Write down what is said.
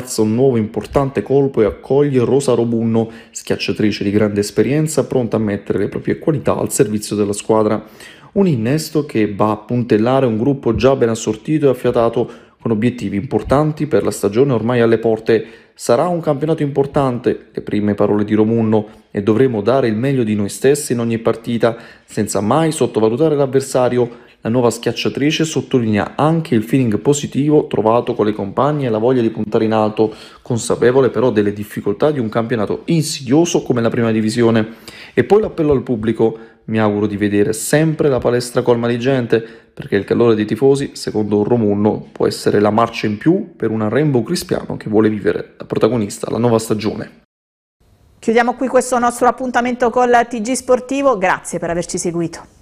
piazza un nuovo importante colpo e accoglie Rosa Robunno, schiacciatrice di grande esperienza, pronta a mettere le proprie qualità al servizio della squadra. Un innesto che va a puntellare un gruppo già ben assortito e affiatato, con obiettivi importanti per la stagione ormai alle porte. Sarà un campionato importante, le prime parole di Romunno, e dovremo dare il meglio di noi stessi in ogni partita, senza mai sottovalutare l'avversario. La nuova schiacciatrice sottolinea anche il feeling positivo trovato con le compagne e la voglia di puntare in alto, consapevole però delle difficoltà di un campionato insidioso come la prima divisione. E poi l'appello al pubblico: mi auguro di vedere sempre la palestra colma di gente, perché il calore dei tifosi, secondo Romunno, può essere la marcia in più per una Rainbow Crispiano che vuole vivere da protagonista la nuova stagione. Chiudiamo qui questo nostro appuntamento col TG Sportivo, grazie per averci seguito.